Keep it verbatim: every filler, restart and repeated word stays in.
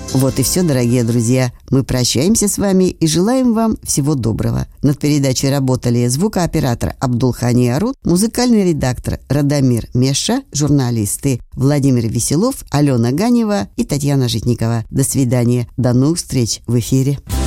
Вот и все, дорогие друзья. Мы прощаемся с вами и желаем вам всего доброго. Над передачей работали звукооператор Абдулхани Арут, музыкальный редактор Радомир Меша, журналисты Владимир Веселов, Алена Ганева и Татьяна Житникова. До свидания. До новых встреч в эфире.